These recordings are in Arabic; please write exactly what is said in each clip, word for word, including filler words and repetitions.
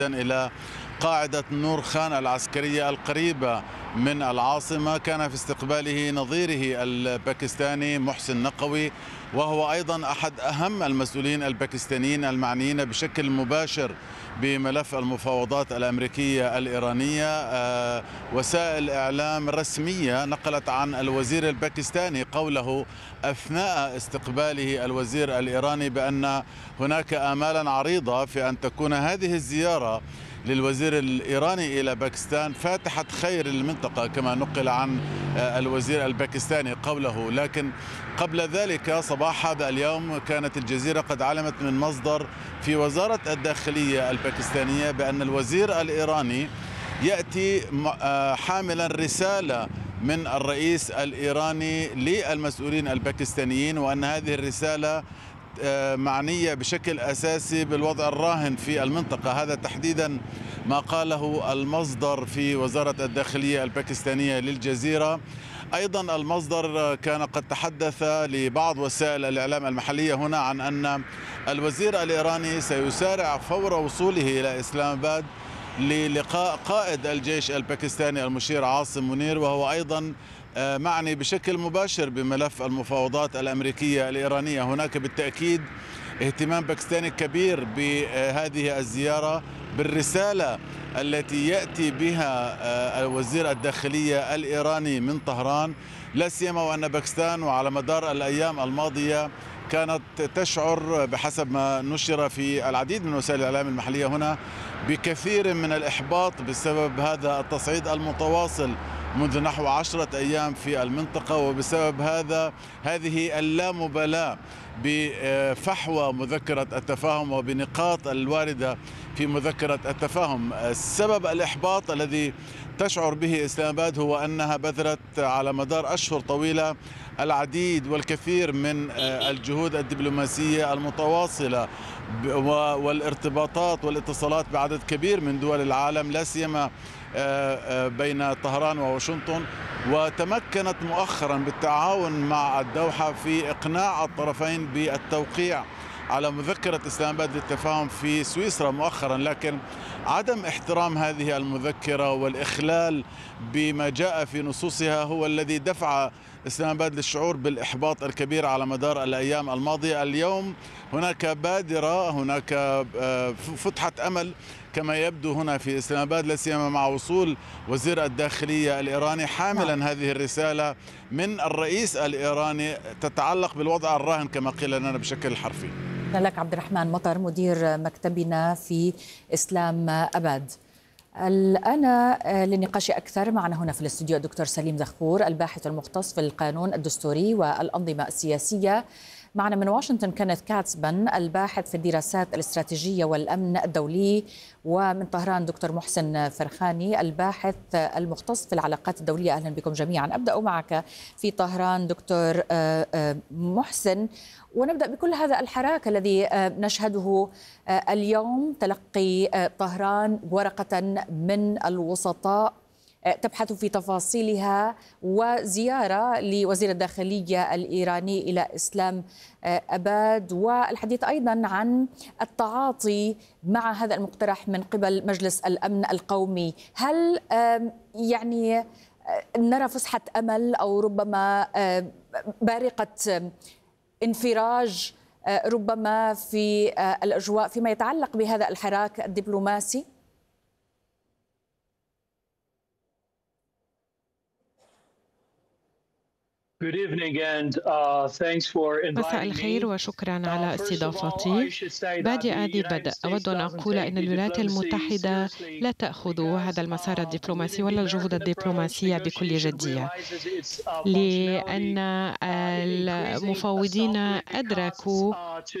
إلى قاعدة نور خان العسكرية القريبة من العاصمة. كان في استقباله نظيره الباكستاني محسن نقوي، وهو أيضا أحد أهم المسؤولين الباكستانيين المعنيين بشكل مباشر بملف المفاوضات الأمريكية الإيرانية. آه، وسائل إعلام رسمية نقلت عن الوزير الباكستاني قوله أثناء استقباله الوزير الإيراني بأن هناك آمالا عريضة في أن تكون هذه الزيارة للوزير الإيراني إلى باكستان فاتحة خير للمنطقة، كما نقل عن الوزير الباكستاني قوله. لكن قبل ذلك صباح هذا اليوم كانت الجزيرة قد علمت من مصدر في وزارة الداخلية الباكستانية بأن الوزير الإيراني يأتي حاملا رسالة من الرئيس الإيراني للمسؤولين الباكستانيين، وأن هذه الرسالة معنية بشكل أساسي بالوضع الراهن في المنطقة. هذا تحديدا ما قاله المصدر في وزارة الداخلية الباكستانية للجزيرة. أيضا المصدر كان قد تحدث لبعض وسائل الإعلام المحلية هنا عن أن الوزير الإيراني سيسارع فور وصوله إلى إسلام آباد للقاء قائد الجيش الباكستاني المشير عاصم منير، وهو أيضا معني بشكل مباشر بملف المفاوضات الأمريكية الإيرانية. هناك بالتأكيد اهتمام باكستاني كبير بهذه الزيارة، بالرسالة التي يأتي بها وزير الداخلية الإيراني من طهران، لا سيما وأن باكستان وعلى مدار الأيام الماضية كانت تشعر بحسب ما نشر في العديد من وسائل الإعلام المحلية هنا بكثير من الإحباط بسبب هذا التصعيد المتواصل منذ نحو عشرة أيام في المنطقة، وبسبب هذا هذه اللامبالاة بفحوى مذكرة التفاهم وبنقاط الواردة في مذكرة التفاهم. السبب الإحباط الذي تشعر به إسلام آباد هو أنها بذلت على مدار أشهر طويلة العديد والكثير من الجهود الدبلوماسية المتواصلة والارتباطات والاتصالات بعدد كبير من دول العالم، لا سيما بين طهران وواشنطن، وتمكنت مؤخرا بالتعاون مع الدوحة في إقناع الطرفين بالتوقيع على مذكرة إسلام آباد للتفاهم في سويسرا مؤخرا. لكن عدم احترام هذه المذكرة والإخلال بما جاء في نصوصها هو الذي دفع إسلام آباد للشعور بالإحباط الكبير على مدار الأيام الماضية. اليوم هناك بادرة، هناك فتحة أمل كما يبدو هنا في إسلام آباد، لا سيما مع وصول وزير الداخلية الإيراني حاملا هذه الرسالة من الرئيس الإيراني تتعلق بالوضع الراهن كما قيل لنا بشكل حرفي. لك عبد الرحمن مطر مدير مكتبنا في إسلام آباد. الآن للنقاش أكثر معنا هنا في الاستوديو الدكتور سليم زخبور الباحث المختص في القانون الدستوري والأنظمة السياسية. معنا من واشنطن كينيث كاتسبن الباحث في الدراسات الاستراتيجية والأمن الدولي، ومن طهران دكتور محسن فرخاني الباحث المختص في العلاقات الدولية. أهلا بكم جميعا. أبدأ معك في طهران دكتور محسن، ونبدأ بكل هذا الحراك الذي نشهده اليوم. تلقي طهران ورقة من الوسطاء تبحث في تفاصيلها، وزيارة لوزير الداخلية الإيراني إلى إسلام آباد، والحديث أيضا عن التعاطي مع هذا المقترح من قبل مجلس الأمن القومي. هل يعني نرى فسحة أمل أو ربما بارقة انفراج ربما في الأجواء فيما يتعلق بهذا الحراك الدبلوماسي؟ مساء الخير وشكرا على استضافتي. بادئ ذي بدء أود أن أقول أن الولايات المتحدة لا تأخذ هذا المسار الدبلوماسي ولا الجهود الدبلوماسية بكل جدية، لأن المفاوضين أدركوا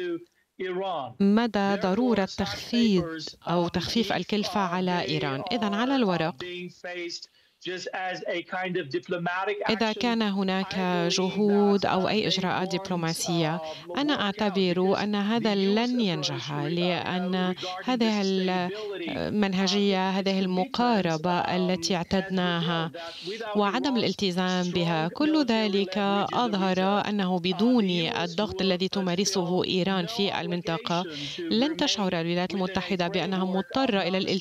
مدى ضرورة تخفيض أو تخفيف الكلفة على إيران. إذن على الورق إذا كان هناك جهود أو أي إجراءات دبلوماسية، أنا أعتبر أن هذا لن ينجح، لأن هذه المنهجية، هذه المقاربة التي اعتدناها وعدم الالتزام بها، كل ذلك أظهر أنه بدون الضغط الذي تمارسه إيران في المنطقة لن تشعر الولايات المتحدة بأنها مضطرة إلى الالتزام